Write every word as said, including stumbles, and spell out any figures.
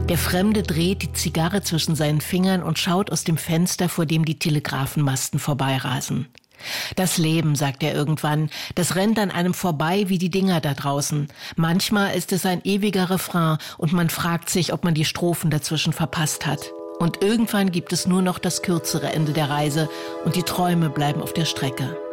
Der Fremde dreht die Zigarre zwischen seinen Fingern und schaut aus dem Fenster, vor dem die Telegrafenmasten vorbeirasen. Das Leben, sagt er irgendwann, das rennt an einem vorbei wie die Dinger da draußen. Manchmal ist es ein ewiger Refrain und man fragt sich, ob man die Strophen dazwischen verpasst hat. Und irgendwann gibt es nur noch das kürzere Ende der Reise und die Träume bleiben auf der Strecke.